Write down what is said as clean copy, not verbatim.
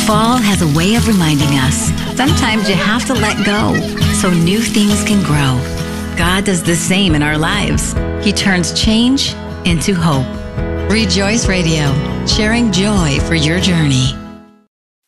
Fall has a way of reminding us sometimes you have to let go so new things can grow. God does the same in our lives. He turns change into hope. Rejoice Radio, sharing joy for your journey.